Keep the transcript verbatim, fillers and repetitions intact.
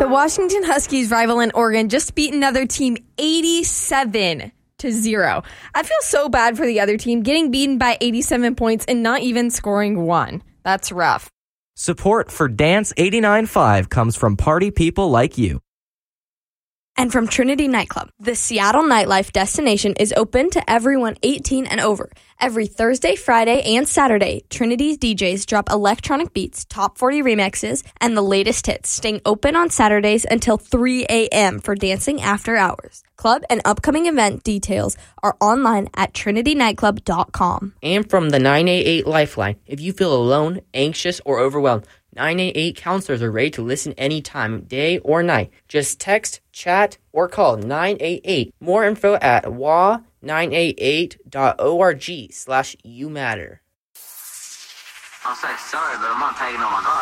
Washington Huskies rival in Oregon just beat another team eighty-seven to zero. I feel so bad for the other team getting beaten by eighty-seven points and not even scoring one. That's rough. Support for Dance eighty-nine point five comes from party people like you. And from Trinity Nightclub, the Seattle nightlife destination is open to everyone eighteen and over. Every Thursday, Friday, and Saturday, Trinity's D Js drop electronic beats, top forty remixes, and the latest hits, staying open on Saturdays until three a.m. for dancing after hours. Club and upcoming event details are online at trinity nightclub dot com. And from the nine eight eight Lifeline, if you feel alone, anxious, or overwhelmed, nine eight eight counselors are ready to listen anytime, day or night. Just text, chat, or call nine eight eight. More info at w a nine eight eight dot org slash you matter. I'm so sorry, but I'm not taking on my car.